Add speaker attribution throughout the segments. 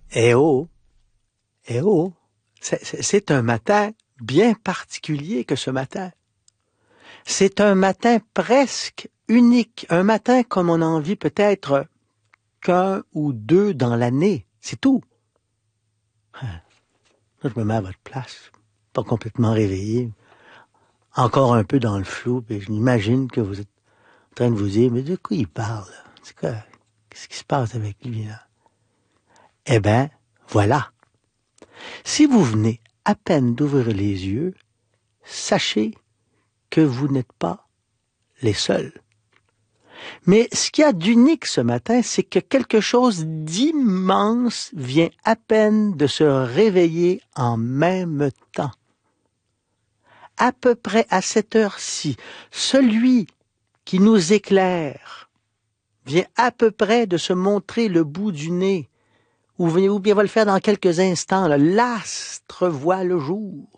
Speaker 1: Eh oh, eh oh, c'est un matin bien particulier que ce matin. C'est un matin presque unique, un matin comme on en vit peut-être qu'un ou deux dans l'année, c'est tout. Là, je me mets à votre place, pas complètement réveillé, encore un peu dans le flou, et je m'imagine que vous êtes en train de vous dire, mais de quoi il parle? C'est quoi? Qu'est-ce qui se passe avec lui, là? Eh ben, voilà. Si vous venez à peine d'ouvrir les yeux, sachez que vous n'êtes pas les seuls. Mais ce qu'il y a d'unique ce matin, c'est que quelque chose d'immense vient à peine de se réveiller en même temps. À peu près à cette heure-ci, celui qui nous éclaire vient à peu près de se montrer le bout du nez, ou bien va le faire dans quelques instants. L'astre voit le jour.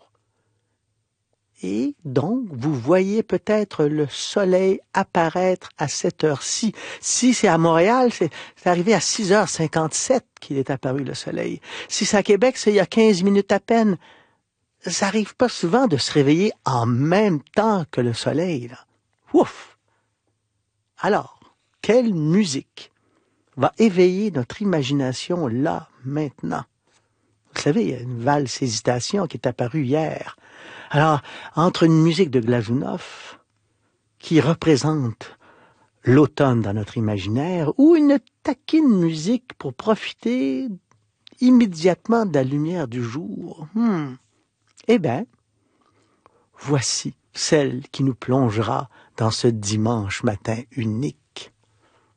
Speaker 1: Et donc, vous voyez peut-être le soleil apparaître à cette heure-ci. Si c'est à Montréal, c'est arrivé à 6h57 qu'il est apparu le soleil. Si c'est à Québec, c'est il y a 15 minutes à peine. Ça arrive pas souvent de se réveiller en même temps que le soleil, là. Ouf! Alors, quelle musique va éveiller notre imagination là, maintenant? Vous savez, il y a une valse hésitation qui est apparue hier. Alors, entre une musique de Glazunov, qui représente l'automne dans notre imaginaire, ou une taquine musique pour profiter immédiatement de la lumière du jour, eh bien, voici celle qui nous plongera dans ce dimanche matin unique.